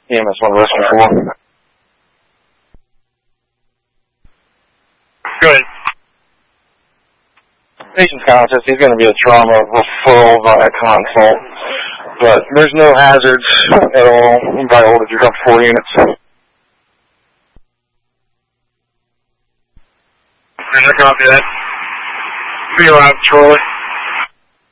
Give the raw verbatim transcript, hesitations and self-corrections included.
E M S one Rescue four. Go ahead. Patient's conscious. He's going to be a trauma referral via consult, but there's no hazards at all. You probably hold it up four units. I'm going to copy that. Be alive, Charlie.